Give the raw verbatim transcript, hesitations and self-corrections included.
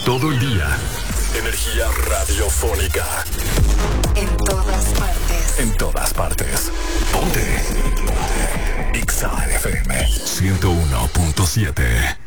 Todo el día. Energía radiofónica. En todas partes. En todas partes. Ponte. Ponte. X A F M ciento uno punto siete.